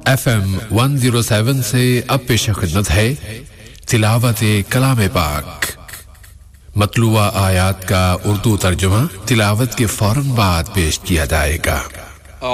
FM 107 से अब पेश खिदमत है तिलावत कलाम पाक। मतलूआ आयात का उर्दू तर्जुमा तिलावत के फौरन बाद पेश किया जाएगा।